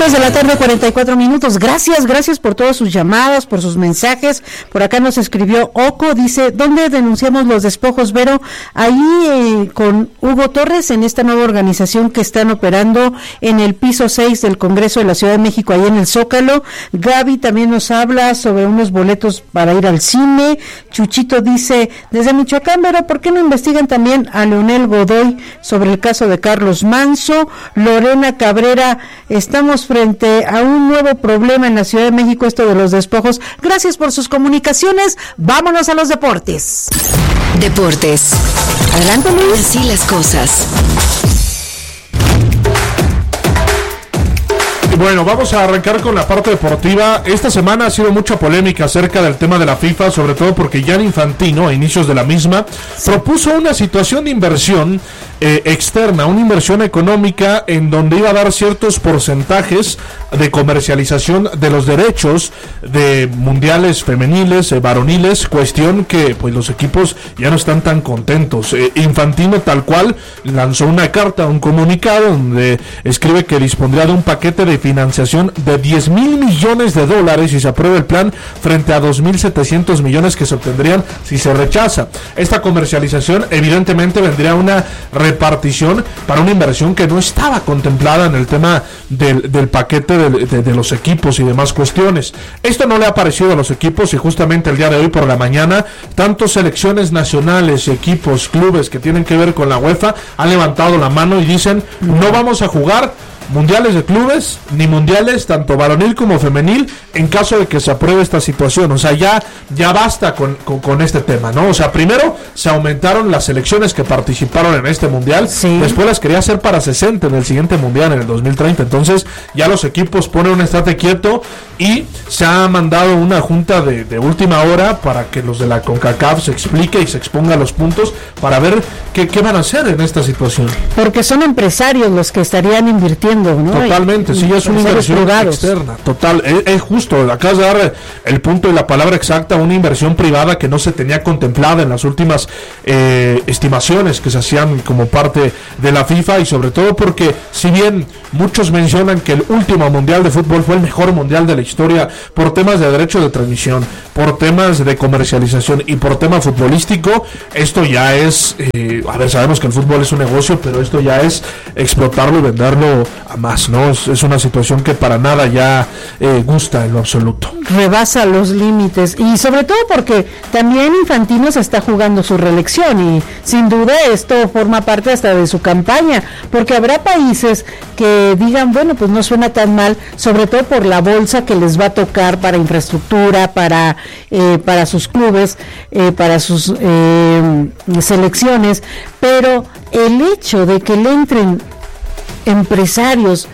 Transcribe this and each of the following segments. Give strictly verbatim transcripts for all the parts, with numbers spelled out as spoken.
dos de la tarde, cuarenta y cuatro minutos. Gracias, gracias por todas sus llamadas, por sus mensajes. Por acá nos escribió Oco, dice, ¿dónde denunciamos los despojos, Vero? Ahí eh, con Hugo Torres, en esta nueva organización que están operando en el piso seis del Congreso de la Ciudad de México, ahí en el Zócalo. Gaby también nos habla sobre unos boletos para ir al cine. Chuchito dice, desde Michoacán, Vero, ¿por qué no investigan también a Leonel Godoy sobre el caso de Carlos Manso? Lorena Cabrera, estamos frente a un nuevo problema en la Ciudad de México, esto de los despojos. Gracias por sus comunicaciones. Vámonos a los deportes. Deportes. Adelante, Luis. Así las cosas. Bueno, vamos a arrancar con la parte deportiva. Esta semana ha sido mucha polémica acerca del tema de la FIFA, sobre todo porque Gianni Infantino, a inicios de la misma, sí. propuso una situación de inversión eh, externa, una inversión económica en donde iba a dar ciertos porcentajes de comercialización de los derechos de mundiales femeniles, eh, varoniles, cuestión que pues los equipos ya no están tan contentos. Eh, Infantino tal cual lanzó una carta, un comunicado donde escribe que dispondría de un paquete de financiación de diez mil millones de dólares si se aprueba el plan, frente a dos mil setecientos millones que se obtendrían si se rechaza. Esta comercialización evidentemente vendría una repartición para una inversión que no estaba contemplada en el tema del, del paquete de, de, de los equipos y demás cuestiones. Esto no le ha parecido a los equipos y justamente el día de hoy por la mañana, tanto selecciones nacionales, equipos, clubes que tienen que ver con la UEFA han levantado la mano y dicen, no vamos a jugar mundiales de clubes, ni mundiales tanto varonil como femenil, en caso de que se apruebe esta situación. O sea, ya, ya basta con, con, con este tema, ¿no? O sea, primero se aumentaron las selecciones que participaron en este mundial, sí. después las quería hacer para sesenta en el siguiente mundial, en el dos mil treinta. Entonces, ya los equipos ponen un estate quieto y se ha mandado una junta de, de última hora para que los de la CONCACAF se explique y se exponga los puntos para ver qué, qué van a hacer en esta situación. Porque son empresarios los que estarían invirtiendo, ¿no? Totalmente, sí, es una inversión privados. externa, total, es, es justo, acabas de dar el punto y la palabra exacta, una inversión privada que no se tenía contemplada en las últimas eh, estimaciones que se hacían como parte de la FIFA, y sobre todo porque si bien muchos mencionan que el último mundial de fútbol fue el mejor mundial de la historia por temas de derecho de transmisión, por temas de comercialización y por tema futbolístico, esto ya es, eh, a ver, sabemos que el fútbol es un negocio, pero esto ya es explotarlo y venderlo a más, ¿no? Es, es una situación que para nada ya eh, gusta en lo absoluto. Rebasa los límites, y sobre todo porque también Infantino se está jugando su reelección, y sin duda esto forma parte hasta de su campaña, porque habrá países que digan, bueno, pues no suena tan mal, sobre todo por la bolsa que les va a tocar para infraestructura, para eh, para sus clubes, eh, para sus eh, selecciones, pero el hecho de que le entren empresarios,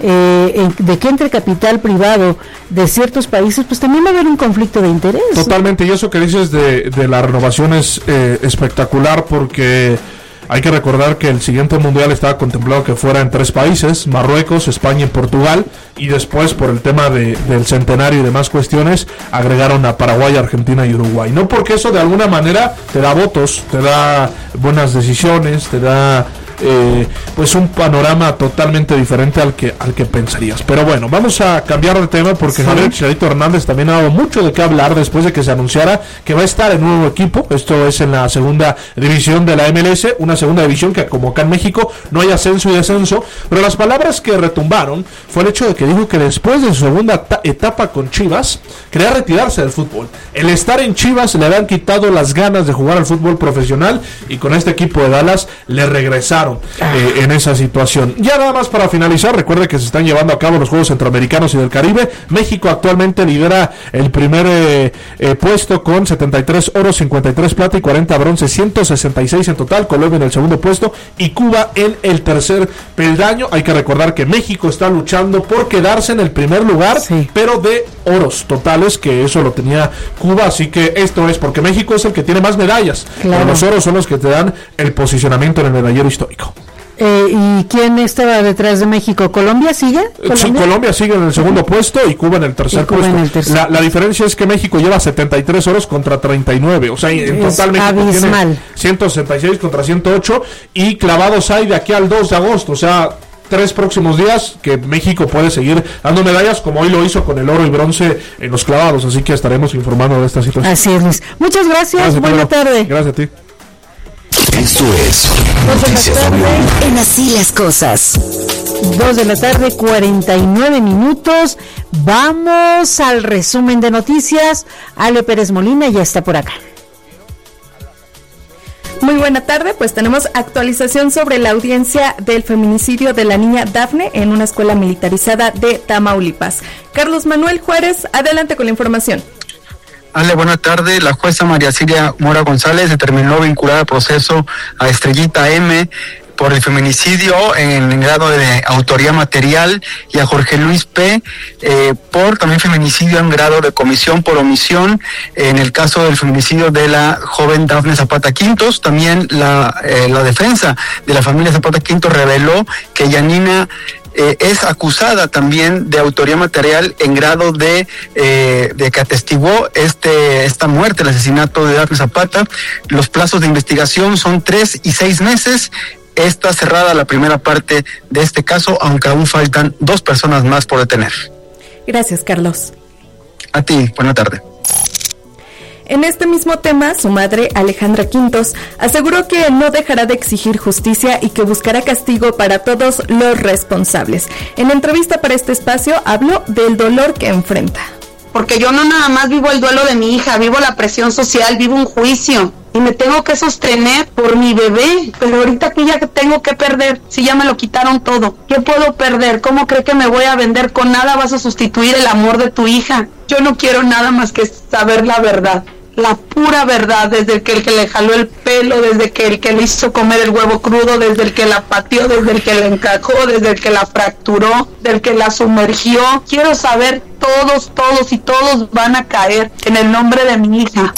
eh, de que entre capital privado de ciertos países, pues también va a haber un conflicto de interés. Totalmente, y eso que dices de, de la renovación es eh, espectacular, porque hay que recordar que el siguiente mundial estaba contemplado que fuera en tres países, Marruecos, España y Portugal, y después por el tema de, del centenario y demás cuestiones agregaron a Paraguay, Argentina y Uruguay. No porque eso de alguna manera te da votos, te da buenas decisiones, te da Eh, pues un panorama totalmente diferente al que al que pensarías. Pero bueno, vamos a cambiar de tema porque sí. Javier Chicharito Hernández también ha dado mucho de qué hablar después de que se anunciara que va a estar en un nuevo equipo. Esto es en la segunda división de la M L S, una segunda división que como acá en México no hay ascenso y descenso, pero las palabras que retumbaron fue el hecho de que dijo que después de su segunda ta- etapa con Chivas quería retirarse del fútbol. El estar en Chivas le habían quitado las ganas de jugar al fútbol profesional, y con este equipo de Dallas le regresaron Eh, en esa situación. Ya nada más para finalizar, recuerde que se están llevando a cabo los Juegos Centroamericanos y del Caribe. México actualmente lidera el primer eh, eh, puesto con setenta y tres oro, cincuenta y tres plata y cuarenta bronce, ciento sesenta y seis en total. Colombia en el segundo puesto y Cuba en el tercer peldaño. Hay que recordar que México está luchando por quedarse en el primer lugar, sí. pero de oros totales, que eso lo tenía Cuba, así que esto es porque México es el que tiene más medallas, claro. pero los oros son los que te dan el posicionamiento en el medallero histórico. Eh, ¿Y quién estaba detrás de México? ¿Colombia sigue? ¿Colombia? Sí, Colombia sigue en el segundo uh-huh. puesto y Cuba en el tercer puesto. En el tercer. La, la diferencia es que México lleva setenta y tres oros contra treinta y nueve, o sea, en total México tiene ciento sesenta y seis contra ciento ocho, y clavados hay de aquí al dos de agosto, o sea, tres próximos días que México puede seguir dando medallas como hoy lo hizo con el oro y bronce en los clavados, así que estaremos informando de esta situación. Así es, Luis. Muchas gracias, gracias buena Pedro. tarde. Gracias a ti. Esto es Noticias W. En Así las Cosas. Dos de la tarde, cuarenta y nueve minutos. Vamos al resumen de noticias. Ale Pérez Molina ya está por acá. Muy buena tarde, pues tenemos actualización sobre la audiencia del feminicidio de la niña Dafne en una escuela militarizada de Tamaulipas. Carlos Manuel Juárez, adelante con la información. Ale, buena tarde. La jueza María Siria Mora González determinó vincular al proceso a Estrellita M por el feminicidio en grado de autoría material y a Jorge Luis P. Eh, por también feminicidio en grado de comisión por omisión en el caso del feminicidio de la joven Dafne Zapata Quintos. También la, eh, la defensa de la familia Zapata Quintos reveló que Yanina Eh, es acusada también de autoría material en grado de eh, de que atestiguó este esta muerte, el asesinato de Dafne Zapata. Los plazos de investigación son tres y seis meses. Está cerrada la primera parte de este caso, aunque aún faltan dos personas más por detener. Gracias, Carlos. A ti, buena tarde. En este mismo tema, su madre, Alejandra Quintos, aseguró que no dejará de exigir justicia y que buscará castigo para todos los responsables. En entrevista para este espacio, habló del dolor que enfrenta. Porque yo no nada más vivo el duelo de mi hija, vivo la presión social, vivo un juicio y me tengo que sostener por mi bebé, pero ahorita que ya tengo que perder, si ya me lo quitaron todo, ¿qué puedo perder? ¿Cómo cree que me voy a vender? Con nada vas a sustituir el amor de tu hija. Yo no quiero nada más que saber la verdad. La pura verdad, desde el que, el que le jaló el pelo, desde que el que le hizo comer el huevo crudo, desde el que la pateó, desde el que la encajó, desde el que la fracturó, del que la sumergió. Quiero saber todos, todos y todos van a caer en el nombre de mi hija.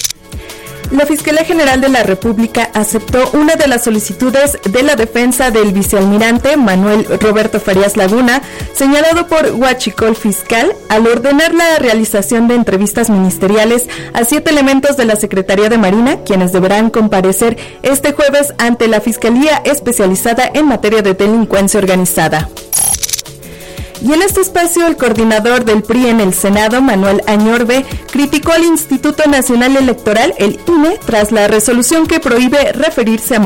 La Fiscalía General de la República aceptó una de las solicitudes de la defensa del vicealmirante Manuel Roberto Farías Laguna, señalado por Huachicol Fiscal, al ordenar la realización de entrevistas ministeriales a siete elementos de la Secretaría de Marina, quienes deberán comparecer este jueves ante la Fiscalía Especializada en Materia de Delincuencia Organizada. Y en este espacio, el coordinador del P R I en el Senado, Manuel Añorbe, criticó al Instituto Nacional Electoral, el I N E, tras la resolución que prohíbe referirse a